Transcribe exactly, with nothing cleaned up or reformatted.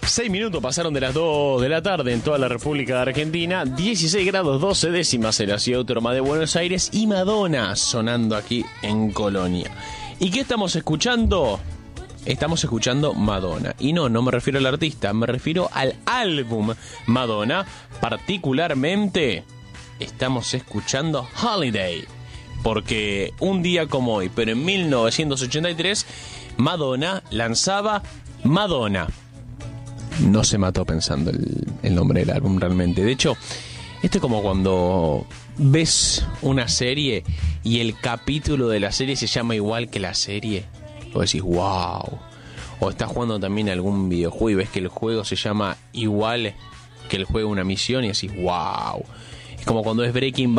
seis minutos pasaron de las dos de la tarde en toda la República de Argentina. dieciséis grados doce décimas en la ciudad autónoma de Buenos Aires. Y Madonna sonando aquí en Colonia. ¿Y qué estamos escuchando? Estamos escuchando Madonna. Y no, no me refiero al artista, me refiero al álbum Madonna. Particularmente estamos escuchando Holiday. Porque un día como hoy, pero en mil novecientos ochenta y tres, Madonna lanzaba Madonna. No se mató pensando el, el nombre del álbum realmente. De hecho, esto es como cuando ves una serie y el capítulo de la serie se llama igual que la serie. O decís, wow. O estás jugando también algún videojuego y ves que el juego se llama igual que el juego Una Misión y decís, wow. Es como cuando es Breaking Bad.